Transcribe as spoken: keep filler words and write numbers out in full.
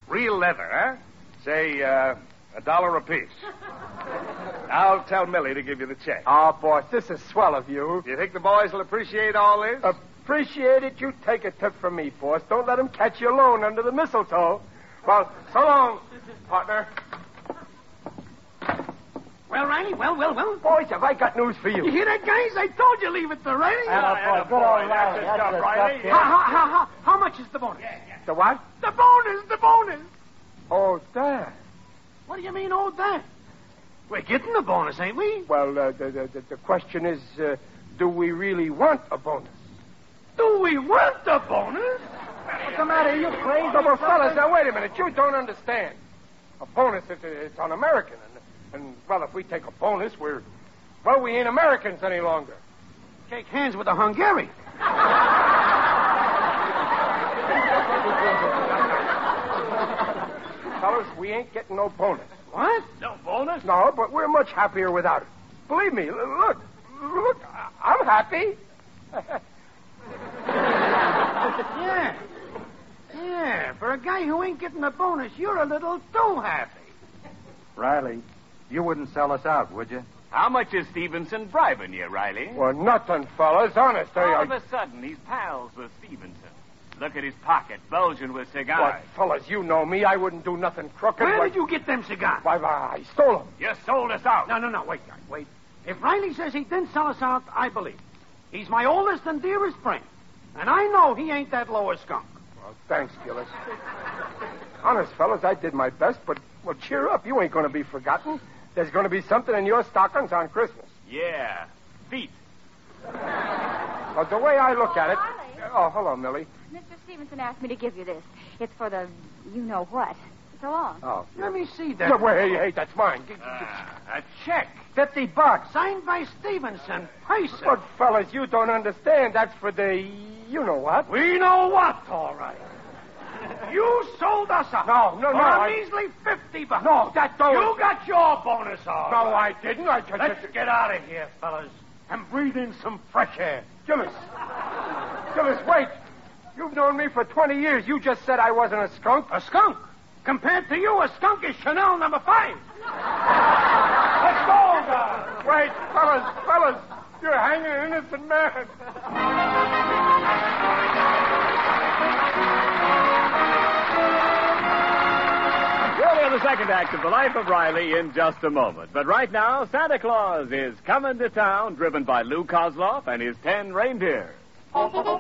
Real leather, huh? Say, uh, a dollar apiece. I'll tell Millie to give you the check. Oh, boss, this is swell of you. Do you think the boys will appreciate all this? Appreciate it? You take a tip from me, boss. Don't let them catch you alone under the mistletoe. Well, so long, partner. Well, Riley, well, well, well. Boys, have I got news for you. You hear that, guys? I told you leave it to Riley. Yeah, boy, good old Riley. That's the stuff, Riley. How, how, how, how, how much is the bonus? Yeah, yeah. The what? The bonus, the bonus. Oh, that. What do you mean, oh, that? We're getting the bonus, ain't we? Well, uh, the, the, the question is, uh, do we really want a bonus? Do we want the bonus? What's the matter? Are you crazy? No, but fellas, now wait a minute. You don't understand. A bonus, it's, it's un-American. And, and, well, if we take a bonus, we're, well, we ain't Americans any longer. Shake hands with a Hungarian. Fellas, we ain't getting no bonus. What? No bonus? No, but we're much happier without it. Believe me, l- look, look, I- I'm happy. Yeah. Yeah, for a guy who ain't getting a bonus, you're a little too happy. Riley, you wouldn't sell us out, would you? How much is Stevenson bribing you, Riley? Well, nothing, fellas, honest. I, All of I, a sudden, he's pals with Stevenson. Look at his pocket, bulging with cigars. what, fellas, you know me. I wouldn't do nothing crooked. Where Why- did you get them cigars? Why, why, I stole them. You sold us out. No, no, no, wait, guys, wait. If Riley says he didn't sell us out, I believe him. He's my oldest and dearest friend. And I know he ain't that low a skunk. Well, thanks, Gillis. Honest, fellas, I did my best, but, well, cheer up. You ain't going to be forgotten. There's going to be something in your stockings on Christmas. Yeah, feet. Well, the way I look at it... Riley. Oh, hello, Millie. Mister Stevenson asked me to give you this. It's for the you-know-what. So long. Oh. Let me see that. No, wait, hey, hey, that's mine. G- g- Ah, a check. Fifty bucks. Signed by Stevenson. Pace it. But, fellas, you don't understand. That's for the... You know what? We know what, all right. You sold us out. No, no, for no, a I- measly fifty bucks. No, that don't... You got your bonus, all No, right. I didn't. I just... Let's get out of here, fellas, and breathe in some fresh air. Gillis. Gillis, wait. You've known me for twenty years. You just said I wasn't a skunk. A skunk? Compared to you, a skunk is Chanel number five. Let's go, guys. Wait, fellas, fellas. You're hanging an innocent man. We'll hear the second act of The Life of Riley in just a moment. But right now, Santa Claus is coming to town, driven by Lou Kozloff and his ten reindeer.